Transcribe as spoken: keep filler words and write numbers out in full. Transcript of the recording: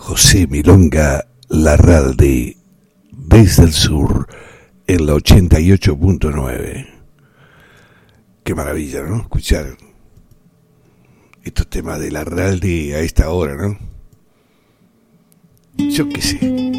José Milonga Larralde, desde el sur, en la ochenta y ocho punto nueve. Qué maravilla, ¿no? Escuchar estos temas de Larralde a esta hora, ¿no? Yo qué sé.